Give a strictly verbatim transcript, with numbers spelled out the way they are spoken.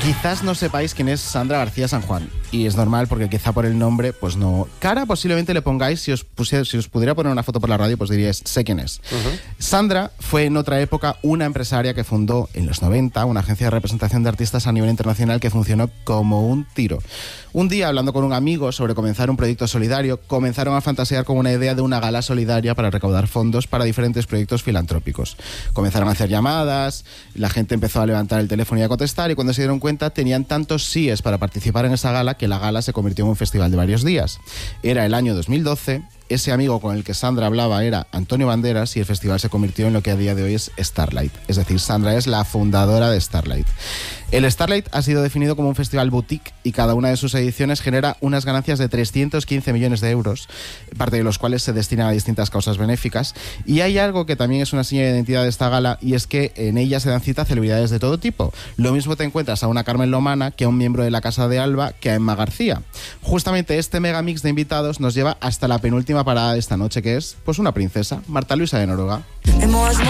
Quizás no sepáis quién es Sandra García San Juan, y es normal porque quizá por el nombre, pues no. Cara posiblemente le pongáis, si os, pusiera, si os pudiera poner una foto por la radio, pues diríais, sé quién es. Uh-huh. Sandra fue en otra época una empresaria que fundó en los noventa una agencia de representación de artistas a nivel internacional que funcionó como un tiro. Un día, hablando con un amigo sobre comenzar un proyecto solidario, comenzaron a fantasear con una idea de una gala solidaria para recaudar fondos para diferentes proyectos filantrópicos. Comenzaron a hacer llamadas, la gente empezó a levantar el teléfono y a contestar, y cuando se dieron cuenta tenían tantos síes para participar en esa gala que la gala se convirtió en un festival de varios días. Era el año dos mil doce, ese amigo con el que Sandra hablaba era Antonio Banderas y el festival se convirtió en lo que a día de hoy es Starlight. Es decir, Sandra es la fundadora de Starlight. El Starlight ha sido definido como un festival boutique y cada una de sus ediciones genera unas ganancias de trescientos quince millones de euros, parte de los cuales se destinan a distintas causas benéficas. Y hay algo que también es una señal de identidad de esta gala, y es que en ella se dan cita a celebridades de todo tipo. Lo mismo te encuentras a una Carmen Lomana que a un miembro de la Casa de Alba que a Emma García. Justamente este megamix de invitados nos lleva hasta la penúltima parada de esta noche, que es pues una princesa, Marta Luisa de Noruega.